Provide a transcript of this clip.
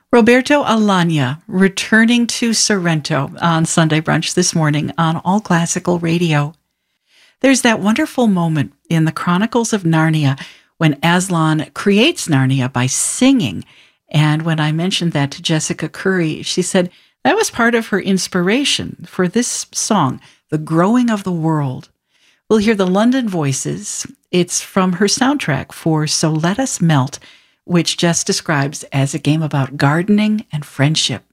Roberto Alagna returning to Sorrento on Sunday Brunch this morning on All Classical Radio. There's that wonderful moment in the Chronicles of Narnia when Aslan creates Narnia by singing. And when I mentioned that to Jessica Curry, she said that was part of her inspiration for this song, The Growing of the World. We'll hear the London Voices. It's from her soundtrack for So Let Us Melt, which Jess describes as a game about gardening and friendship.